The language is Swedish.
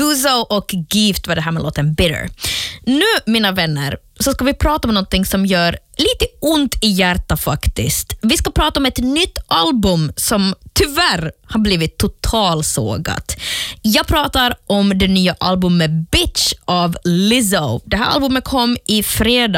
Guzzo och Gift var det här med låten Bitter. Nu, mina vänner, så ska vi prata om någonting som gör lite ont i hjärta faktiskt. Vi ska prata om ett nytt album som tyvärr har blivit totalsågat. Jag pratar om det nya albumet Bitch av Lizzo. Det här albumet kom i fredag